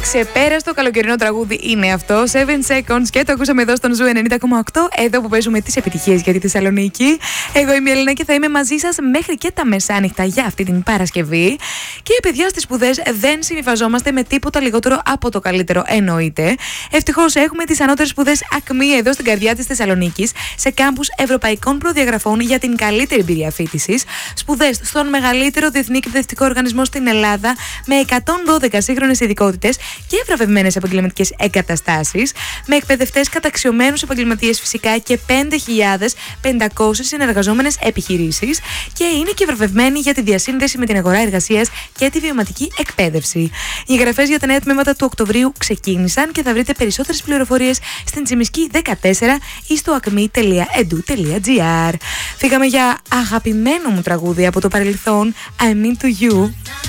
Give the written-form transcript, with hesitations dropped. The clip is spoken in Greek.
Ξεπέραστο καλοκαιρινό τραγούδι είναι αυτό. 7 Seconds και το ακούσαμε εδώ στον Ζου 90,8. Εδώ που παίζουμε τις επιτυχίες για τη Θεσσαλονίκη. Εγώ είμαι η Ελένα και θα είμαι μαζί σας μέχρι και τα μεσάνυχτα για αυτή την Παρασκευή. Και παιδιά, στις σπουδές δεν συμβιβαζόμαστε με τίποτα λιγότερο από το καλύτερο, εννοείται. Ευτυχώς έχουμε τις ανώτερες σπουδές ΑΚΜΗ εδώ στην καρδιά της Θεσσαλονίκης, σε κάμπους ευρωπαϊκών προδιαγραφών για την καλύτερη εμπειρία φοιτησης. Σπουδές στον μεγαλύτερο διεθνή εκπαιδευτικό οργανισμό στην Ελλάδα, με 112 σύγχρονες ειδικότητες και βραβευμένες επαγγελματικές εγκαταστάσεις, με εκπαιδευτές καταξιωμένους επαγγελματίες φυσικά και 5.500 συνεργαζόμενες επιχειρήσεις, και είναι και βραβευμένοι για τη διασύνδεση με την αγορά εργασίας και τη βιωματική εκπαίδευση. Οι εγγραφές για τα νέα τμήματα του Οκτωβρίου ξεκίνησαν και θα βρείτε περισσότερες πληροφορίες στην Τσιμισκή 14 ή στο acme.edu.gr. Φύγαμε για αγαπημένο μου τραγούδι από το παρελθόν, I Mean To You.